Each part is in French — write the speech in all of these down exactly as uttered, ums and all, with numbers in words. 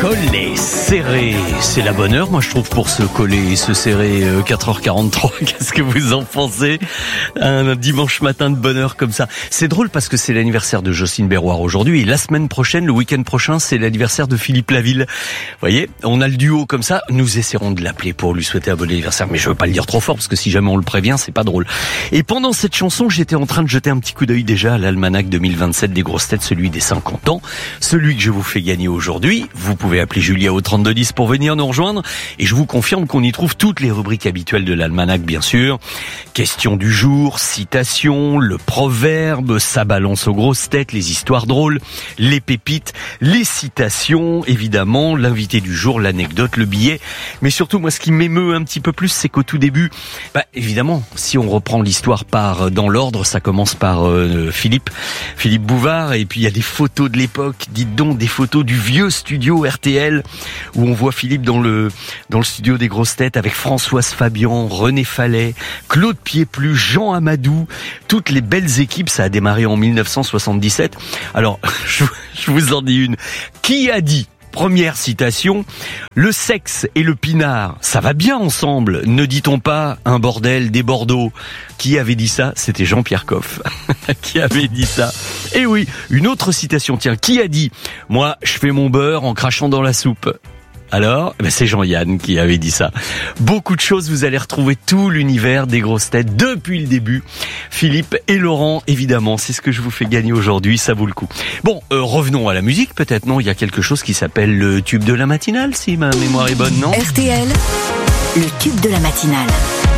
Coller, serrer, c'est la bonne heure, moi je trouve, pour se coller et se serrer. euh, quatre heures quarante-trois, qu'est-ce que vous en pensez? Un dimanche matin de bonne heure comme ça. C'est drôle parce que c'est l'anniversaire de Jocelyne Berroir aujourd'hui, et la semaine prochaine, le week-end prochain, c'est l'anniversaire de Philippe Laville. Vous voyez, on a le duo comme ça, nous essaierons de l'appeler pour lui souhaiter un bon anniversaire, mais je veux pas le dire trop fort parce que si jamais on le prévient, c'est pas drôle. Et pendant cette chanson, j'étais en train de jeter un petit coup d'œil déjà à l'almanach deux mille vingt-sept des grosses têtes, celui des cinquante ans, celui que je vous fais gagner aujourd'hui. Vous Vous pouvez appeler Julia au trente-deux dix pour venir nous rejoindre, et je vous confirme qu'on y trouve toutes les rubriques habituelles de l'almanach, bien sûr. Question du jour, citation, le proverbe, ça balance aux grosses têtes, les histoires drôles, les pépites, les citations, évidemment, l'invité du jour, l'anecdote, le billet. Mais surtout, moi, ce qui m'émeut un petit peu plus, c'est qu'au tout début, bah, évidemment, si on reprend l'histoire par dans l'ordre, ça commence par euh, Philippe, Philippe Bouvard, et puis il y a des photos de l'époque, dites donc, des photos du vieux studio R T L, où on voit Philippe dans le dans le studio des grosses têtes avec Françoise Fabian, René Fallet, Claude Pieplu, Jean Amadou, toutes les belles équipes. Ça a démarré en mille neuf cent soixante-dix-sept. Alors, je, je vous en dis une. Qui a dit? Première citation, le sexe et le pinard, ça va bien ensemble, ne dit-on pas un bordel des Bordeaux? Qui avait dit ça? C'était Jean-Pierre Coff qui avait dit ça. Et oui, une autre citation, tiens, qui a dit « Moi, je fais mon beurre en crachant dans la soupe ». Alors, ben c'est Jean-Yann qui avait dit ça. Beaucoup de choses, vous allez retrouver tout l'univers des grosses têtes depuis le début. Philippe et Laurent, évidemment, c'est ce que je vous fais gagner aujourd'hui, ça vaut le coup. Bon, euh, revenons à la musique, peut-être, non? Il y a quelque chose qui s'appelle le tube de la matinale, si ma mémoire est bonne, non? R T L, le tube de la matinale.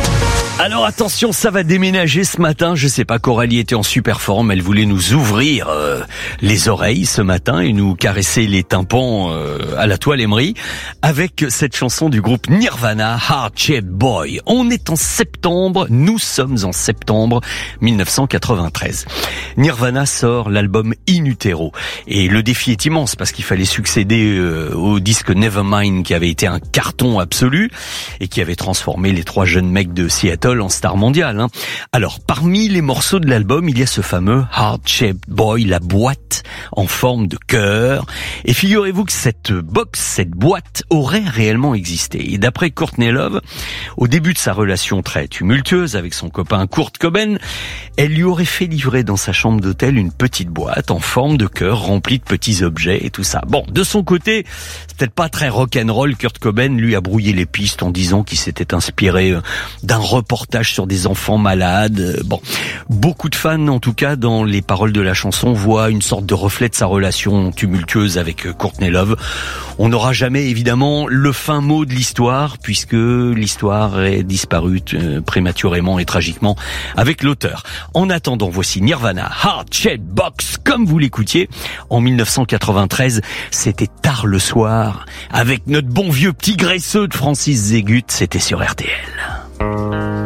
Alors attention, ça va déménager ce matin. Je sais pas, Coralie était en super forme. Elle voulait nous ouvrir euh, les oreilles ce matin et nous caresser les tympans euh, à la toile Emery avec cette chanson du groupe Nirvana, Heart Shaped Boy. On est en septembre, nous sommes en septembre mille neuf cent quatre-vingt-treize. Nirvana sort l'album In Utero. Et le défi est immense parce qu'il fallait succéder euh, au disque Nevermind qui avait été un carton absolu et qui avait transformé les trois jeunes mecs de Seattle en star mondiale. Hein. Alors, parmi les morceaux de l'album, il y a ce fameux Heart Shaped Boy, la boîte en forme de cœur. Et figurez-vous que cette box, cette boîte, aurait réellement existé. Et d'après Courtney Love, au début de sa relation très tumultueuse avec son copain Kurt Cobain, elle lui aurait fait livrer dans sa chambre d'hôtel une petite boîte en forme de cœur remplie de petits objets et tout ça. Bon, de son côté, c'est peut-être pas très rock'n'roll. Kurt Cobain, lui, a brouillé les pistes en disant qu'il s'était inspiré d'un reportage sur des enfants malades. Bon, beaucoup de fans, en tout cas, dans les paroles de la chanson, voient une sorte de reflet de sa relation tumultueuse avec Courtney Love. On n'aura jamais, évidemment, le fin mot de l'histoire, puisque l'histoire est disparue euh, prématurément et tragiquement avec l'auteur. En attendant, voici Nirvana, Heart Shaped Box, comme vous l'écoutiez. En mille neuf cent quatre-vingt-treize, c'était tard le soir, avec notre bon vieux petit graisseux de Francis Zégut, c'était sur R T L.